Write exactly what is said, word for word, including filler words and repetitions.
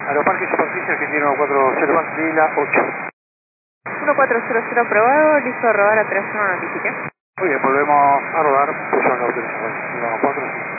Aeroparque Superficie Argentino cuatro cero más Lila ocho. uno cuatro cero cero aprobado, listo a rodar a tres, no notifique. Muy bien, volvemos a rodar, pulsando autorizado. uno cuatro cero.